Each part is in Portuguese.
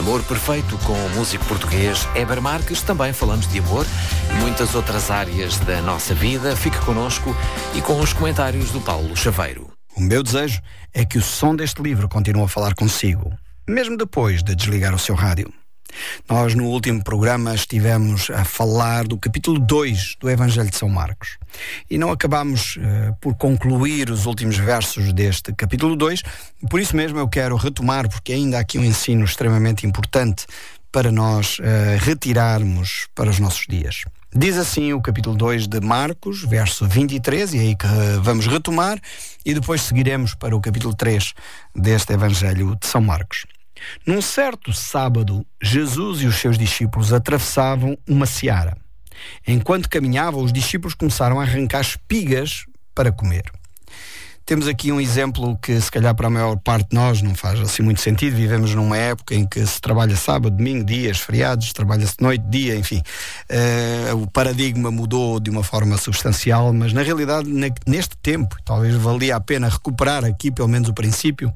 Amor Perfeito com o músico português Heber Marques. Também falamos de amor e muitas outras áreas da nossa vida. Fique connosco e com os comentários do Paulo Chaveiro. O meu desejo é que o som deste livro continue a falar consigo, mesmo depois de desligar o seu rádio. Nós, no último programa, estivemos a falar do capítulo 2 do Evangelho de São Marcos. E não acabamos por concluir os últimos versos deste capítulo 2. Por isso mesmo eu quero retomar, porque ainda há aqui um ensino extremamente importante para nós retirarmos para os nossos dias. Diz assim o capítulo 2 de Marcos, verso 23, e é aí que vamos retomar, e depois seguiremos para o capítulo 3 deste Evangelho de São Marcos. Num certo sábado, Jesus e os seus discípulos atravessavam uma seara. Enquanto caminhavam, os discípulos começaram a arrancar espigas para comer. Temos aqui um exemplo que, se calhar, para a maior parte de nós não faz assim muito sentido. Vivemos numa época em que se trabalha sábado, domingo, dias, feriados, trabalha-se noite, dia, enfim. O paradigma mudou de uma forma substancial, mas, na realidade, neste tempo, talvez valia a pena recuperar aqui, pelo menos, o princípio.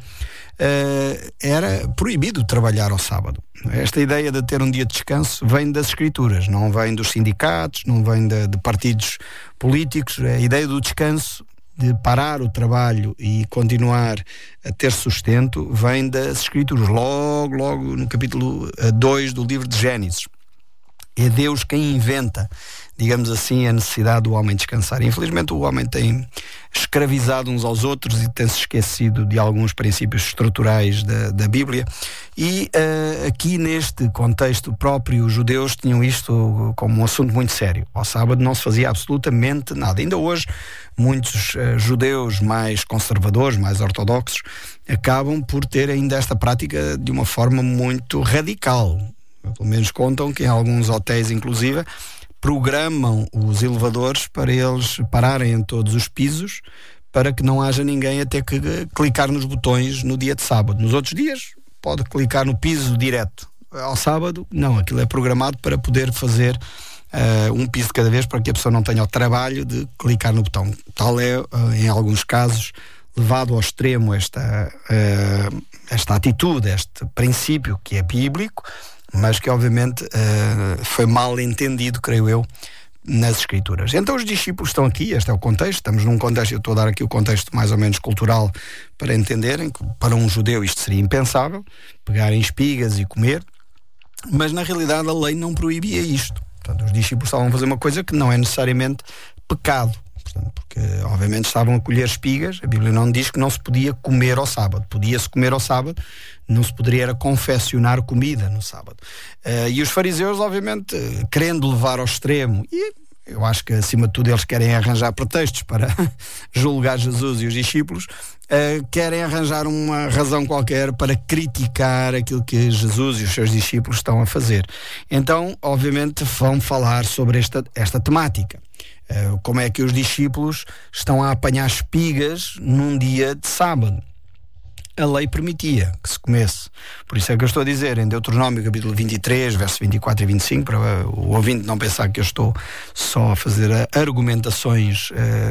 Era proibido trabalhar ao sábado. Esta ideia de ter um dia de descanso vem das Escrituras, não vem dos sindicatos, não vem de partidos políticos. A ideia do descanso, de parar o trabalho e continuar a ter sustento, vem das Escrituras, logo no capítulo 2 do livro de Gênesis. É Deus quem inventa, digamos assim, a necessidade do homem descansar. Infelizmente o homem tem escravizado uns aos outros e tem-se esquecido de alguns princípios estruturais da Bíblia. E aqui neste contexto próprio, os judeus tinham isto como um assunto muito sério. Ao sábado não se fazia absolutamente nada. Ainda hoje muitos judeus mais conservadores, mais ortodoxos, acabam por ter ainda esta prática de uma forma muito radical. Pelo menos contam que em alguns hotéis, inclusive, programam os elevadores para eles pararem em todos os pisos, para que não haja ninguém a ter que clicar nos botões no dia de sábado. Nos outros dias pode clicar no piso direto. Ao sábado, não, aquilo é programado para poder fazer um piso de cada vez, para que a pessoa não tenha o trabalho de clicar no botão. Tal é, em alguns casos, levado ao extremo esta atitude, este princípio que é bíblico, mas que obviamente foi mal entendido, creio eu, nas Escrituras. Então os discípulos estão aqui, este é o contexto, estamos num contexto, eu estou a dar aqui o contexto mais ou menos cultural para entenderem que para um judeu isto seria impensável, pegarem espigas e comer, mas na realidade a lei não proibia isto. Portanto, os discípulos estavam a fazer uma coisa que não é necessariamente pecado. Portanto, porque obviamente estavam a colher espigas. A Bíblia não diz que não se podia comer ao sábado. Podia-se comer ao sábado, não se poderia era confeccionar comida no sábado. E os fariseus, obviamente, querendo levar ao extremo, e eu acho que acima de tudo eles querem arranjar pretextos para julgar Jesus e os discípulos, querem arranjar uma razão qualquer para criticar aquilo que Jesus e os seus discípulos estão a fazer. Então, obviamente, vão falar sobre esta temática. Como é que os discípulos estão a apanhar espigas num dia de sábado. A lei permitia que se comesse. Por isso é que eu estou a dizer, em Deuteronômio capítulo 23, verso 24 e 25, para o ouvinte não pensar que eu estou só a fazer argumentações,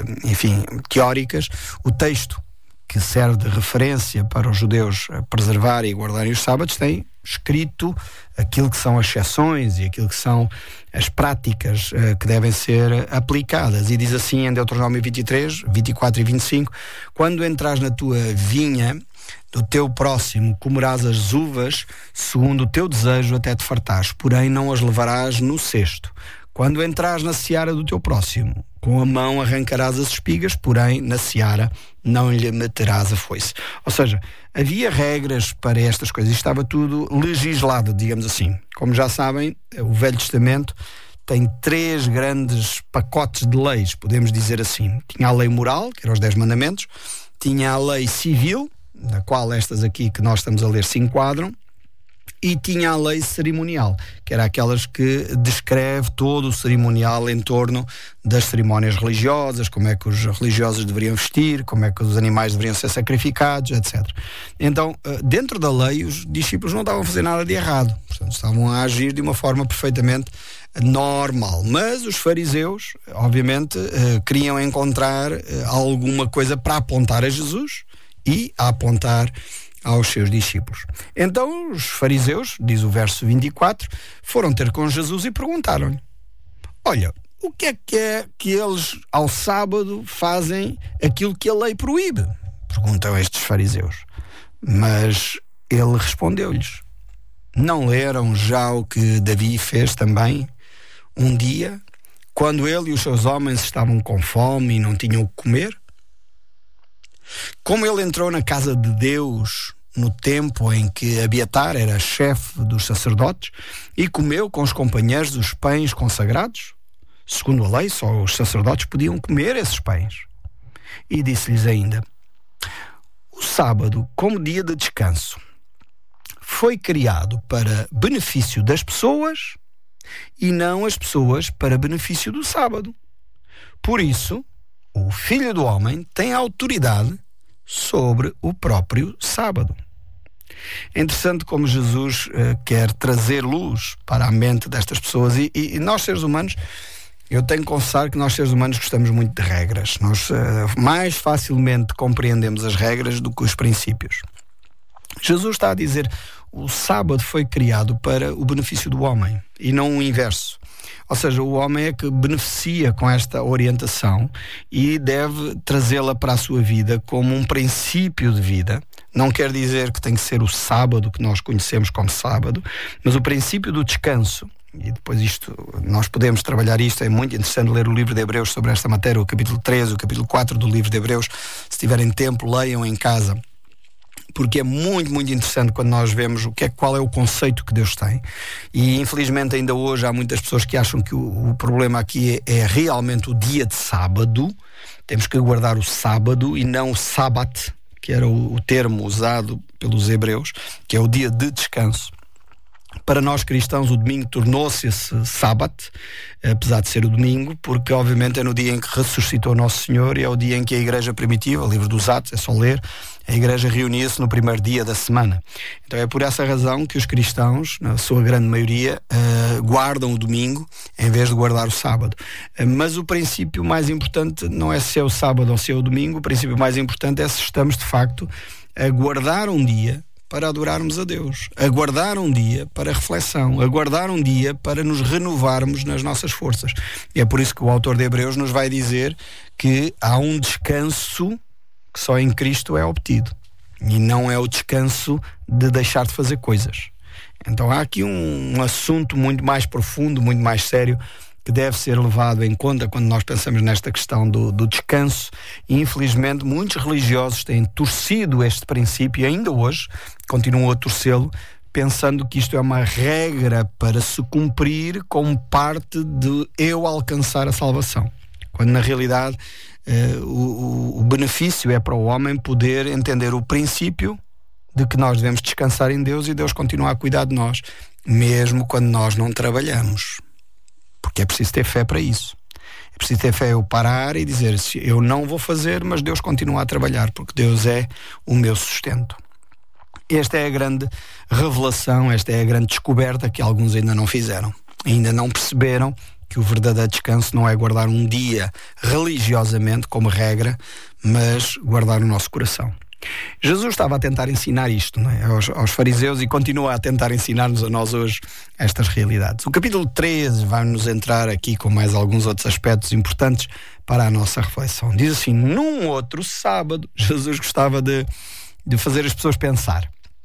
teóricas, o texto que serve de referência para os judeus preservarem e guardarem os sábados tem escrito aquilo que são as exceções e aquilo que são as práticas que devem ser aplicadas. E diz assim em Deuteronômio 23, 24 e 25: quando entras na tua vinha do teu próximo, comerás as uvas segundo o teu desejo até te fartares, porém não as levarás no cesto. Quando entras na seara do teu próximo, com a mão arrancarás as espigas, porém na seara não lhe meterás a foice. Ou seja, havia regras para estas coisas, estava tudo legislado, digamos assim. Como já sabem, o Velho Testamento tem 3 grandes pacotes de leis, podemos dizer assim. Tinha a lei moral, que eram os 10 mandamentos, tinha a lei civil, na qual estas aqui que nós estamos a ler se enquadram, e tinha a lei cerimonial, que era aquelas que descreve todo o cerimonial em torno das cerimónias religiosas, como é que os religiosos deveriam vestir, como é que os animais deveriam ser sacrificados, etc. Então, dentro da lei, os discípulos não estavam a fazer nada de errado, portanto, estavam a agir de uma forma perfeitamente normal. Mas os fariseus, obviamente, queriam encontrar alguma coisa para apontar a Jesus e a apontar aos seus discípulos. Então os fariseus, diz o verso 24, foram ter com Jesus e perguntaram-lhe: olha, o que é que eles ao sábado fazem aquilo que a lei proíbe? Perguntam estes fariseus. Mas ele respondeu-lhes: não leram já o que Davi fez também um dia, quando ele e os seus homens estavam com fome e não tinham o que comer? Como ele entrou na casa de Deus no tempo em que Abiatar era chefe dos sacerdotes e comeu com os companheiros os pães consagrados? Segundo a lei, só os sacerdotes podiam comer esses pães. E disse-lhes ainda: o sábado, como dia de descanso, foi criado para benefício das pessoas e não as pessoas para benefício do sábado. Por isso, o Filho do Homem tem autoridade sobre o próprio sábado. É interessante como Jesus quer trazer luz para a mente destas pessoas e nós, seres humanos, eu tenho que confessar que nós, seres humanos, gostamos muito de regras. Nós mais facilmente compreendemos as regras do que os princípios. Jesus está a dizer: o sábado foi criado para o benefício do homem e não o inverso. Ou seja, o homem é que beneficia com esta orientação e deve trazê-la para a sua vida como um princípio de vida. Não quer dizer que tem que ser o sábado que nós conhecemos como sábado, mas o princípio do descanso. E depois nós podemos trabalhar isto. É muito interessante ler o livro de Hebreus sobre esta matéria, o capítulo 13, o capítulo 4 do livro de Hebreus. Se tiverem tempo, leiam em casa, porque é muito, muito interessante quando nós vemos qual é o conceito que Deus tem. E infelizmente ainda hoje há muitas pessoas que acham que o problema aqui é realmente o dia de sábado. Temos que guardar o sábado e não o sábat, que era o termo usado pelos hebreus, que é o dia de descanso. Para nós cristãos, o domingo tornou-se esse sábado, apesar de ser o domingo, porque obviamente é no dia em que ressuscitou Nosso Senhor e é o dia em que a igreja primitiva, o livro dos Atos, é só ler, a igreja reunia-se no primeiro dia da semana. Então é por essa razão que os cristãos, na sua grande maioria, guardam o domingo em vez de guardar o sábado. Mas o princípio mais importante não é se é o sábado ou se é o domingo. O princípio mais importante é se estamos de facto a guardar um dia para adorarmos a Deus, aguardar um dia para reflexão, aguardar um dia para nos renovarmos nas nossas forças. E é por isso que o autor de Hebreus nos vai dizer que há um descanso que só em Cristo é obtido, e não é o descanso de deixar de fazer coisas. Então há aqui um assunto muito mais profundo, muito mais sério, que deve ser levado em conta quando nós pensamos nesta questão do descanso. E infelizmente muitos religiosos têm torcido este princípio e ainda hoje continuam a torcê-lo, pensando que isto é uma regra para se cumprir como parte de eu alcançar a salvação, quando na realidade o benefício é para o homem poder entender o princípio de que nós devemos descansar em Deus e Deus continua a cuidar de nós, mesmo quando nós não trabalhamos. Porque é preciso ter fé para isso. É preciso ter fé, eu parar e dizer: eu não vou fazer, mas Deus continua a trabalhar, porque Deus é o meu sustento. Esta é a grande revelação, esta é a grande descoberta que alguns ainda não fizeram. Ainda não perceberam que o verdadeiro descanso não é guardar um dia religiosamente como regra, mas guardar o nosso coração. Jesus estava a tentar ensinar isto, não é? aos fariseus, e continua a tentar ensinar-nos a nós hoje estas realidades. O capítulo 13 vai-nos entrar aqui com mais alguns outros aspectos importantes para a nossa reflexão. Diz assim: num outro sábado, Jesus gostava de fazer as pessoas pensar.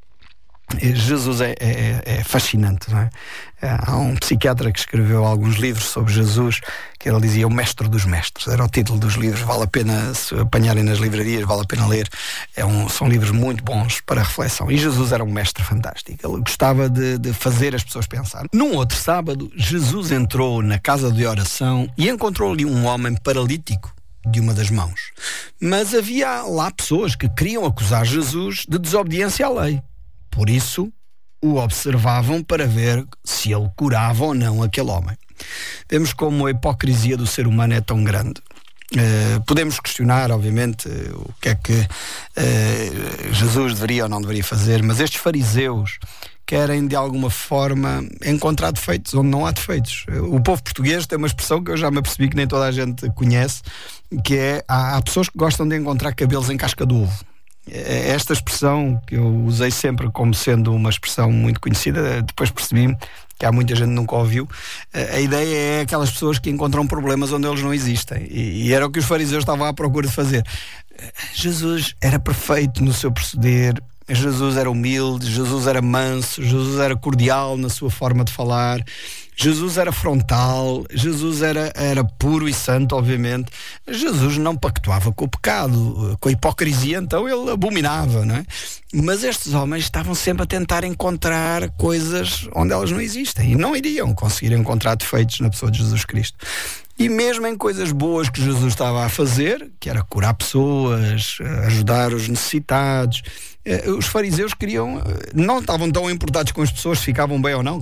Jesus é fascinante, não é? Há um psiquiatra que escreveu alguns livros sobre Jesus, que ele dizia o mestre dos mestres, era o título dos livros. Vale a pena, se apanharem nas livrarias, vale a pena ler. São livros muito bons para reflexão. E Jesus era um mestre fantástico, ele gostava de fazer as pessoas pensar. Num outro sábado, Jesus entrou na casa de oração e encontrou ali um homem paralítico de uma das mãos. Mas havia lá pessoas que queriam acusar Jesus de desobediência à lei. Por isso, o observavam para ver se ele curava ou não aquele homem. Vemos como a hipocrisia do ser humano é tão grande. Podemos questionar, obviamente, o que é que Jesus deveria ou não deveria fazer, mas estes fariseus querem, de alguma forma, encontrar defeitos onde não há defeitos. O povo português tem uma expressão que eu já me apercebi que nem toda a gente conhece, que é: há pessoas que gostam de encontrar cabelos em casca de ovo. Esta expressão que eu usei sempre como sendo uma expressão muito conhecida, depois percebi-me que há muita gente que nunca ouviu. A ideia é aquelas pessoas que encontram problemas onde eles não existem, e era o que os fariseus estavam à procura de fazer. Jesus era perfeito no seu proceder, Jesus era humilde, Jesus era manso, Jesus era cordial na sua forma de falar, Jesus era frontal, Jesus era puro e santo, obviamente. Jesus não pactuava com o pecado, com a hipocrisia, então ele abominava, não é? Mas estes homens estavam sempre a tentar encontrar coisas onde elas não existem, e não iriam conseguir encontrar defeitos na pessoa de Jesus Cristo. E mesmo em coisas boas que Jesus estava a fazer, que era curar pessoas, ajudar os necessitados, os fariseus não estavam tão importados com as pessoas se ficavam bem ou não,